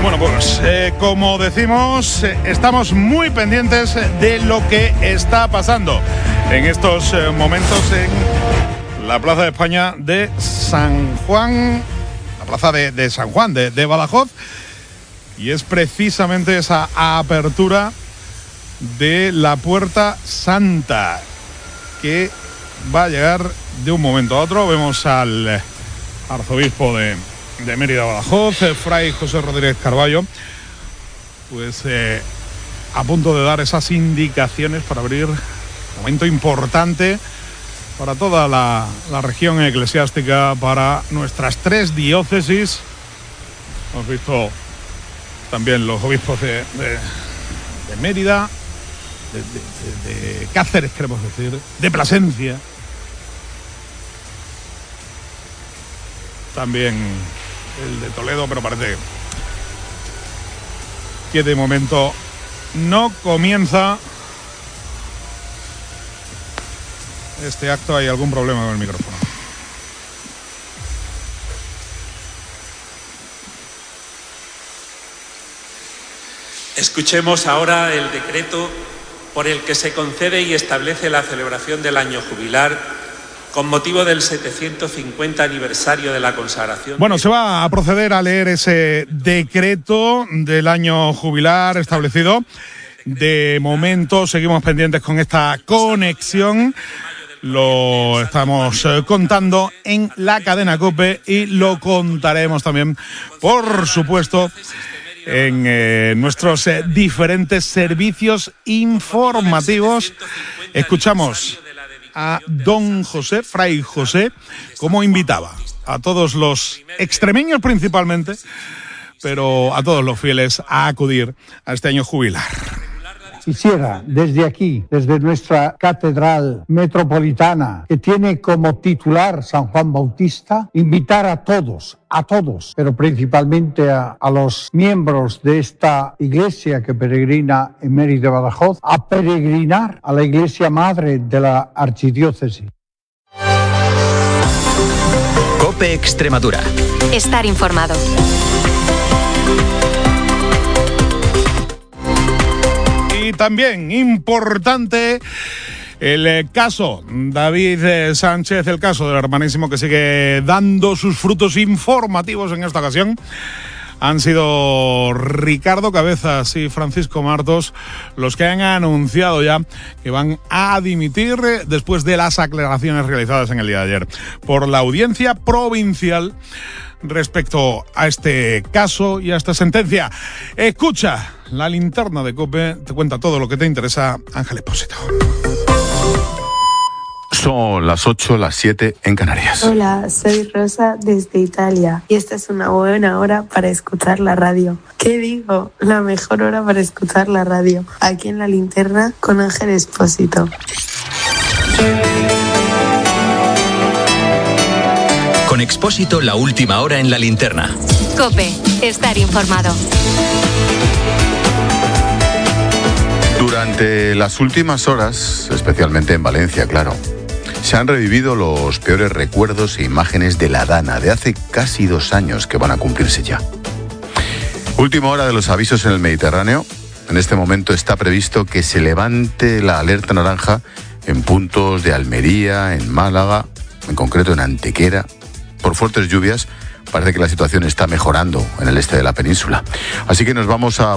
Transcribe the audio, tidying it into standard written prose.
Bueno, pues como decimos, estamos muy pendientes de lo que está pasando en estos momentos en la Plaza de España de San Juan, la Plaza de San Juan de Badajoz, y es precisamente esa apertura de la Puerta Santa que va a llegar de un momento a otro. Vemos al arzobispo de Mérida Badajoz, Fray José Rodríguez Carballo, pues a punto de dar esas indicaciones para abrir un momento importante para toda la región eclesiástica, para nuestras 3 diócesis. Hemos visto también los obispos de Mérida, de Cáceres, queremos decir, de Plasencia, también el de Toledo, pero parece que de momento no comienza este acto. Hay algún problema con el micrófono. Escuchemos ahora el decreto por el que se concede y establece la celebración del año jubilar con motivo del 750 aniversario de la consagración. Bueno, se va a proceder a leer ese decreto del año jubilar establecido. De momento seguimos pendientes con esta conexión. Lo estamos contando en la cadena COPE y lo contaremos también, por supuesto, en nuestros diferentes servicios informativos. Escuchamos a don José, Fray José, como invitaba a todos los extremeños principalmente, pero a todos los fieles a acudir a este año jubilar. Quisiera desde aquí, desde nuestra catedral metropolitana, que tiene como titular San Juan Bautista, invitar a todos, pero principalmente a los miembros de esta iglesia que peregrina en Mérida, Badajoz, a peregrinar a la iglesia madre de la archidiócesis. COPE Extremadura. Estar informado. Y también importante el caso David Sánchez, el caso del hermanísimo, que sigue dando sus frutos informativos en esta ocasión. Han sido Ricardo Cabezas y Francisco Martos los que han anunciado ya que van a dimitir después de las aclaraciones realizadas en el día de ayer por la Audiencia Provincial respecto a este caso y a esta sentencia. Escucha la linterna de COPE, te cuenta todo lo que te interesa, Ángel Expósito. Son las 8, las 7 en Canarias. Hola, soy Rosa desde Italia y esta es una buena hora para escuchar la radio. ¿Qué digo? La mejor hora para escuchar la radio. Aquí en la linterna con Ángel Expósito. Con Expósito, la última hora en la linterna. COPE, estar informado. Durante las últimas horas, especialmente en Valencia, claro, se han revivido los peores recuerdos e imágenes de la Dana de hace casi 2 años que van a cumplirse ya. Última hora de los avisos en el Mediterráneo. En este momento está previsto que se levante la alerta naranja en puntos de Almería, en Málaga, en concreto en Antequera. Por fuertes lluvias, parece que la situación está mejorando en el este de la península. Así que nos vamos a